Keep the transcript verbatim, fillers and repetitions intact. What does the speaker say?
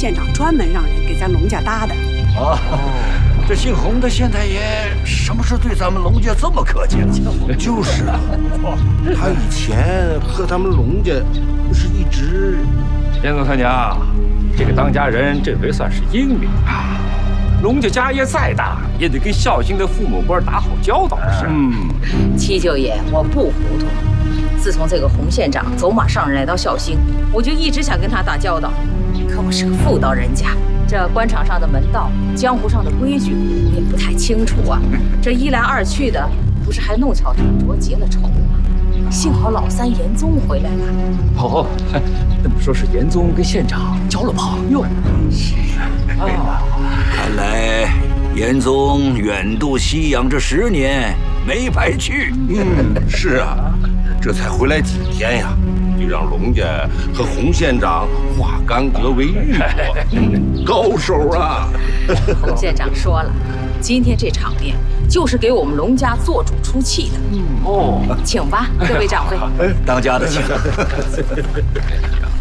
县长专门让人给咱龙家搭的。 哦，这姓洪的县太爷什么时候对咱们龙家这么客气了？ 就是啊，他以前和咱们龙家不是一直…… 严总他娘，这个当家人这回算是英明啊。龙家家业再大，也得跟孝兴的父母官打好交道的事。 嗯， 七舅爷，我不糊涂。自从这个洪县长走马上任来到孝兴，我就一直想跟他打交道。可我是个妇道人家，这官场上的门道、江湖上的规矩，我也不太清楚啊。这一来二去的，不是还弄巧成拙结了仇吗？幸好老三严宗回来了。 哦，那么说是严宗跟县长交了朋友。 是啊， 看来严宗远渡西洋这十年没白去。 嗯，是啊，这才回来几天呀，就让龙家和洪县长化干戈为玉帛，高手啊！ 洪县长说了，今天这场面就是给我们龙家做主出气的。 哦， 请吧，各位长辈。 当家的请。